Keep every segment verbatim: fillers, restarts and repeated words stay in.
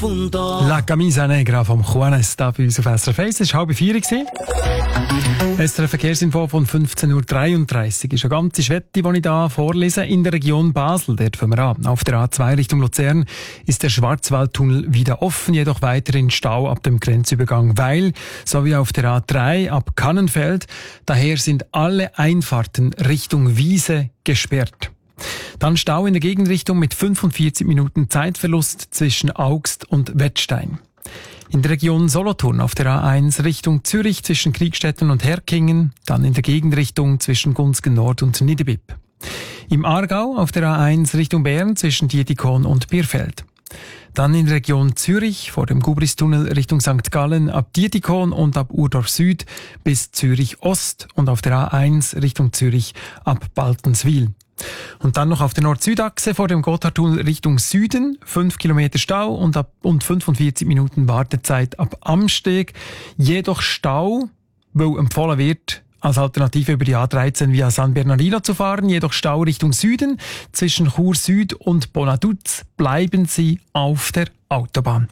profundo. La Camisa Negra vom Juanes da bei uns auf S R F eins. Es war halb vier. S R F Verkehrsinfo von fünfzehn Uhr dreiunddreißig ist eine ganze Schwette, die ich hier vorlese. In der Region Basel, dort fangen wir an. Auf der A zwei Richtung Luzern ist der Schwarzwaldtunnel wieder offen, jedoch weiterhin Stau ab dem Grenzübergang Weil, sowie auf der A drei ab Kannenfeld. Daher sind alle Einfahrten Richtung Wiese gesperrt. Dann Stau in der Gegenrichtung mit fünfundvierzig Minuten Zeitverlust zwischen Augst und Wettstein. In der Region Solothurn auf der A eins Richtung Zürich zwischen Kriegstetten und Herkingen, dann in der Gegenrichtung zwischen Gunzgen Nord und Niederbipp. Im Aargau auf der A eins Richtung Bern zwischen Dietikon und Bierfeld. Dann in der Region Zürich vor dem Gubristunnel Richtung Sankt Gallen ab Dietikon und ab Urdorf Süd bis Zürich Ost und auf der A eins Richtung Zürich ab Baltenswil. Und dann noch auf der Nord-Süd-Achse vor dem Gotthardtunnel Richtung Süden, fünf Kilometer Stau und, ab, und fünfundvierzig Minuten Wartezeit ab Amsteg. Jedoch Stau, weil empfohlen wird, als Alternative über die A dreizehn via San Bernardino zu fahren. Jedoch Stau Richtung Süden. Zwischen Chur Süd und Bonaduz bleiben Sie auf der Autobahn.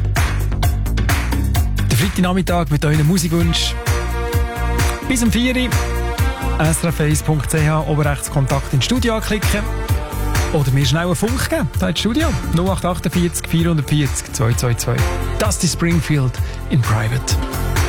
Der Freitagnachmittag mit euren Musikwünschen. Bis um vier Uhr. S R F eins punkt c h, oben rechts Kontakt ins Studio anklicken. Oder mir schnell einen Funk geben, hier ins Studio. null acht acht vier vier vierundvierzig zwei zwei zwei. Das ist Springfield in Private.